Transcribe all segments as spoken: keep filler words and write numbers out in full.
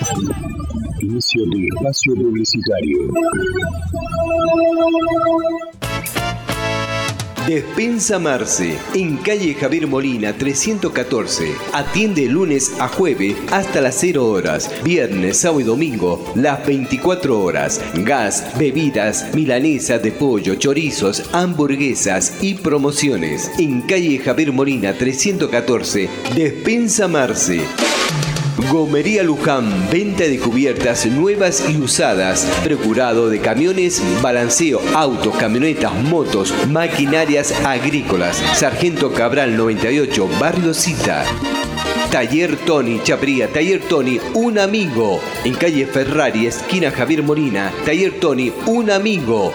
Inicio de espacio publicitario. Despensa Marce, en calle Javier Molina trescientos catorce. Atiende lunes a jueves hasta las cero horas, viernes, sábado y domingo las veinticuatro horas. Gas, bebidas, milanesa de pollo, chorizos, hamburguesas y promociones. En calle Javier Molina trescientos catorce, Despensa Marce. Gomería Luján, venta de cubiertas nuevas y usadas, procurado de camiones, balanceo, autos, camionetas, motos, maquinarias agrícolas. Sargento Cabral noventa y ocho, Barrio Cita. Taller Tony, Chapría, Taller Tony, un amigo. En calle Ferrari, esquina Javier Molina, Taller Tony, un amigo.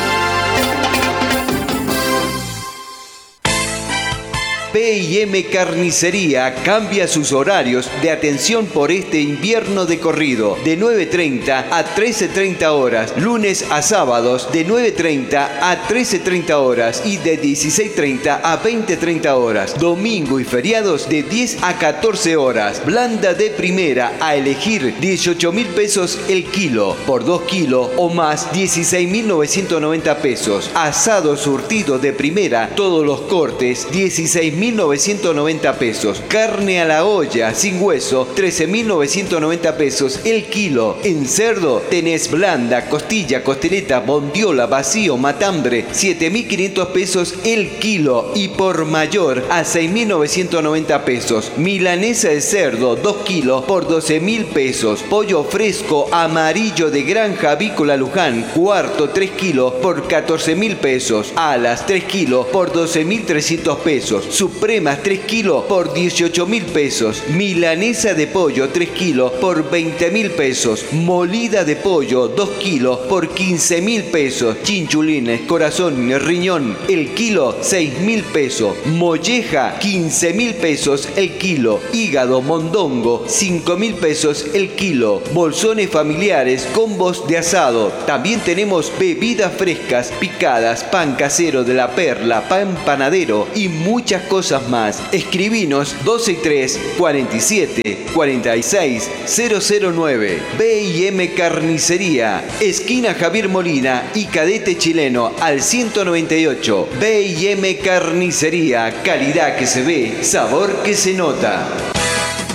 P y M Carnicería cambia sus horarios de atención por este invierno de corrido, de nueve treinta a trece treinta horas, lunes a sábados de nueve treinta a trece treinta horas y de dieciséis treinta a veinte treinta horas, domingo y feriados de diez a catorce horas. Blanda de primera a elegir dieciocho mil pesos el kilo, por dos kilos o más dieciséis mil novecientos noventa pesos. Asado surtido de primera, todos los cortes dieciséis mil novecientos noventa pesos. Carne a la olla sin hueso trece mil novecientos noventa pesos el kilo. En cerdo tenés blanda, costilla, costeleta, bondiola, vacío, matambre siete mil quinientos pesos el kilo y por mayor a seis mil novecientos noventa pesos. Milanesa de cerdo dos kilos por doce mil pesos. Pollo fresco amarillo de Granja Avícola Luján cuarto tres kilos por catorce mil pesos. Alas tres kilos por doce mil trescientos pesos. Supremas tres kilos por dieciocho mil pesos. Milanesa de pollo tres kilos por veinte mil pesos. Molida de pollo dos kilos por quince mil pesos. Chinchulines, corazón, riñón, el kilo seis mil pesos. Molleja quince mil pesos el kilo. Hígado mondongo cinco mil pesos el kilo. Bolsones familiares, combos de asado. También tenemos bebidas frescas, picadas, pan casero de la Perla, pan panadero y muchas cosas más. Escribinos doce y tres, cuarenta y siete, cuarenta y seis, cero cero nueve. B y M Carnicería, esquina Javier Molina y Cadete Chileno al ciento noventa y ocho. B y M Carnicería, calidad que se ve, sabor que se nota.